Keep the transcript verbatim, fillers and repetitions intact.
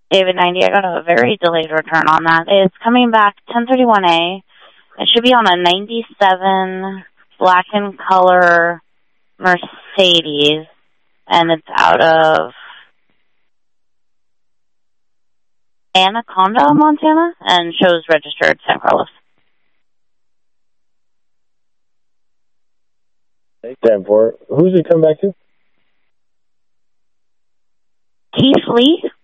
David ninety, I got a very delayed return on that. It's coming back ten thirty-one A. It should be on a ninety-seven black and color Mercedes, and it's out of Anaconda, Montana, and shows registered San Carlos. ten four. Who's it come back to? Keith Lee.